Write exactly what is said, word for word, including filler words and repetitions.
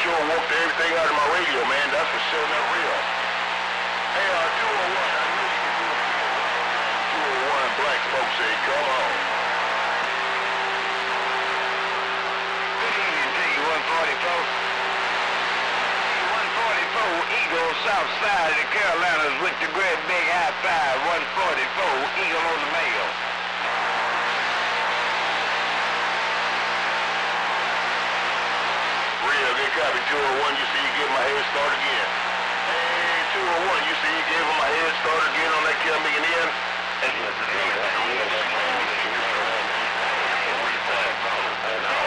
sure whooped everything out of my radio, man. That's for sure not real. Hey, uh, two oh one, I knew you could do it. two oh one, Black Smoke said, come on. Good evening to you, one forty-four. one forty-four, Eagle, south side of the Carolinas with the great big high five. one forty-four, Eagle on the mail. Real, good copy. two oh one, you see you gave my head start again. Hey, two oh one, you see you gave him my head start again on that coming in. And